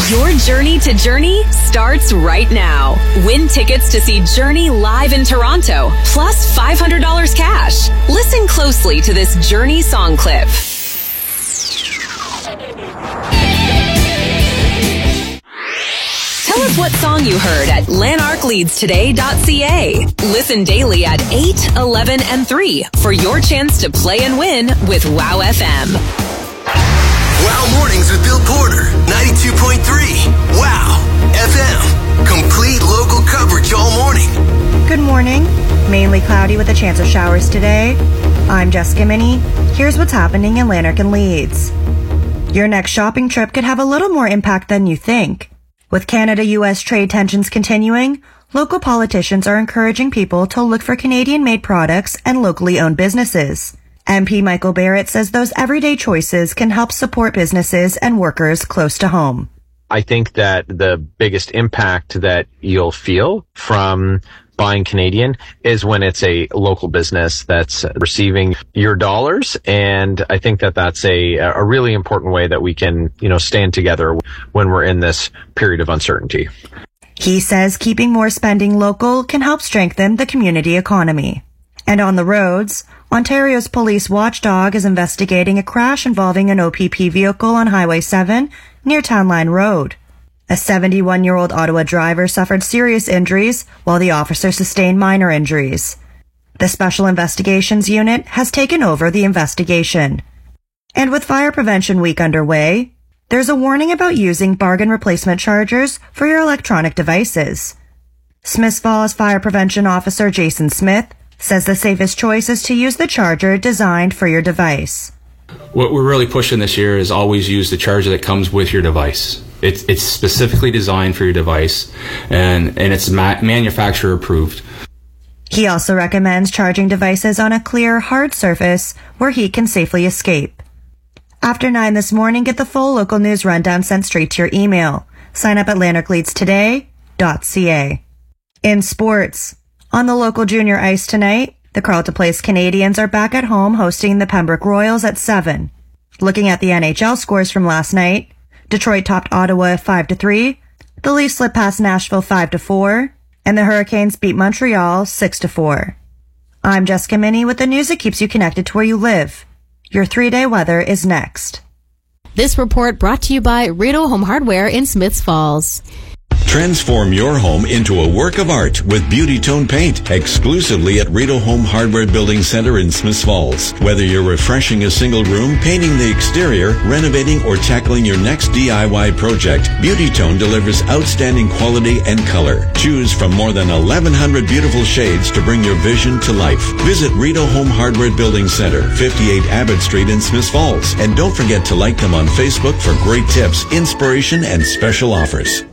Your journey to Journey starts right now. Win tickets to see Journey live in Toronto, plus $500 cash. Listen closely to this Journey song clip. Tell us what song you heard at lanarkleadstoday.ca. Listen daily at 8, 11, and 3 for your chance to play and win with Wow FM. Wow Mornings with Bill Porter, 92.3. Wow FM. Complete local coverage all morning. Good morning. Mainly cloudy with a chance of showers today. I'm Jessica Minnie. Here's what's happening in Lanark and Leeds. Your next shopping trip could have a little more impact than you think. With Canada-US trade tensions continuing, local politicians are encouraging people to look for Canadian-made products and locally owned businesses. MP Michael Barrett says those everyday choices can help support businesses and workers close to home. I think that the biggest impact that you'll feel from buying Canadian is when it's a local business that's receiving your dollars. And I think that that's a really important way that we can, stand together when we're in this period of uncertainty. He says keeping more spending local can help strengthen the community economy. And on the roads, Ontario's police watchdog is investigating a crash involving an OPP vehicle on Highway 7 near Town Line Road. A 71-year-old Ottawa driver suffered serious injuries while the officer sustained minor injuries. The Special Investigations Unit has taken over the investigation. And with Fire Prevention Week underway, there's a warning about using bargain replacement chargers for your electronic devices. Smiths Falls Fire Prevention Officer Jason Smith says the safest choice is to use the charger designed for your device. What we're really pushing this year is always use the charger that comes with your device. It's specifically designed for your device, and it's manufacturer approved. He also recommends charging devices on a clear, hard surface where heat can safely escape. After 9 this morning, get the full local news rundown sent straight to your email. Sign up at lanarkleadstoday.ca. In sports, on the local junior ice tonight, the Carleton Place Canadians are back at home hosting the Pembroke Royals at 7. Looking at the NHL scores from last night, Detroit topped Ottawa 5-3, the Leafs slipped past Nashville 5-4, and the Hurricanes beat Montreal 6-4. I'm Jessica Minnie with the news that keeps you connected to where you live. Your 3-day weather is next. This report brought to you by Rideau Home Hardware in Smiths Falls. Transform your home into a work of art with Beauty Tone Paint, exclusively at Rideau Home Hardware Building Center in Smiths Falls. Whether you're refreshing a single room, painting the exterior, renovating, or tackling your next DIY project, Beauty Tone delivers outstanding quality and color. Choose from more than 1,100 beautiful shades to bring your vision to life. Visit Rideau Home Hardware Building Center, 58 Abbott Street in Smiths Falls. And don't forget to like them on Facebook for great tips, inspiration, and special offers.